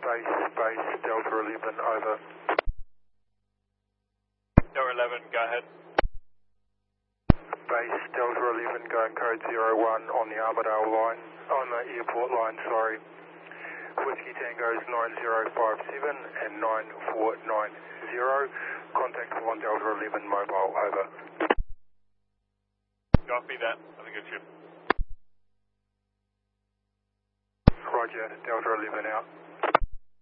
base, Delta 11, over. Delta 11, go ahead. Base, Delta 11, going code 01 on the Armadale line, on the airport line, sorry. Whiskey Tango's 9057 and 9490. Contact on Delta 11 mobile, over. Copy that. Have a good trip. Roger, Delta 11 out.